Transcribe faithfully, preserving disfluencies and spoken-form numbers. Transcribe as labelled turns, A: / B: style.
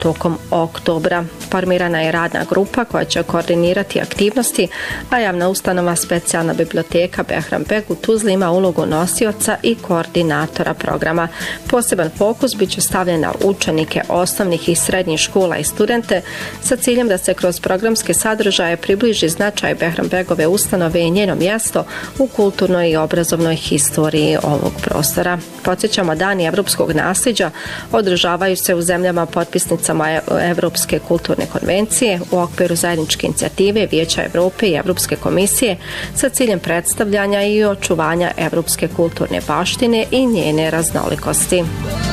A: tokom oktobra. Formirana je radna grupa koja će koordinirati aktivnosti, a javna ustanova Specijalna biblioteka Behram Beg u Tuzli ima ulogu nosioca i koordinatora programa. Poseban fokus bit će stavljen na učenike osnovnih i srednjih škola i studente sa ciljem da se kroz programske sadržaje približi značaj Behram Begove ustanove i njeno mjesto u kulturnoj i obrazovnoj historiji ovog prostora. Podsjećamo, Dani evropskog nasljeđa održavaju se u zemljama potpisnicama Evropske kulturne konvencije u okviru zajedničke inicijative Vijeća Evrope i Evropske komisije sa ciljem predstavljanja i očuvanja evropske kulturne baštine i njene raznolikosti.